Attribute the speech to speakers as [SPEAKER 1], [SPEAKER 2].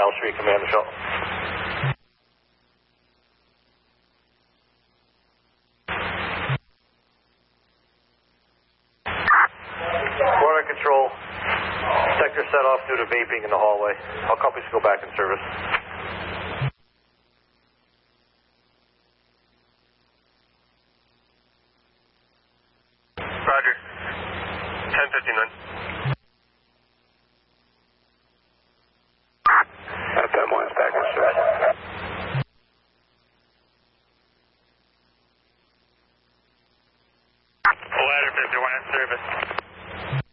[SPEAKER 1] L Street, command the shuttle. Border control, sector set off due to vaping in the hallway. All companies go back in service.
[SPEAKER 2] Roger. 10:59.
[SPEAKER 1] FM1 is back in service.
[SPEAKER 2] Ladder 51 in service.